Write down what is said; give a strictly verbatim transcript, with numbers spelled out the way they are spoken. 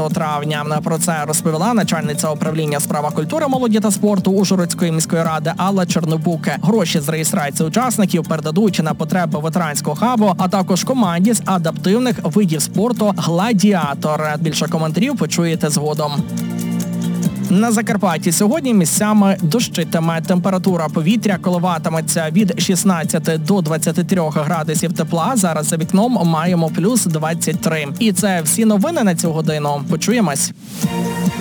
п'ятого травня. Про це розповіла начальниця управління справах культури, молоді та спорту Ужгородської міської ради Алла Чорнобук. Гроші з реєстрації учасників передадуть на потреби ветеранського хабу, а також команді з адаптивних видів спорту «Гладіатор». Більше коментарів почуєте згодом. На Закарпатті сьогодні місцями дощитиме. Температура повітря коливатиметься від шістнадцяти до двадцяти трьох градусів тепла. Зараз за вікном маємо плюс двадцять три. І це всі новини на цю годину. Почуємось.